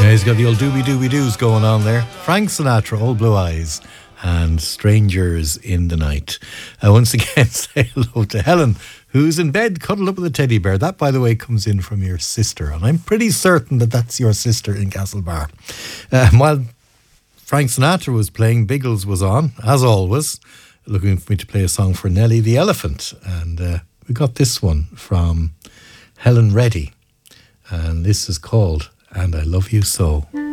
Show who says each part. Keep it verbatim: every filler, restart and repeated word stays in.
Speaker 1: Yeah, he's got the old doobie doobie doos going on there. Frank Sinatra, Old Blue Eyes, and Strangers in the Night. Uh, once again, say hello to Helen, who's in bed cuddled up with a teddy bear. That, by the way, comes in from your sister, and I'm pretty certain that that's your sister in Castlebar. Uh, while Frank Sinatra was playing, Biggles was on, as always, looking for me to play a song for Nellie the Elephant. And uh, we got this one from Helen Reddy, and this is called And I Love You So.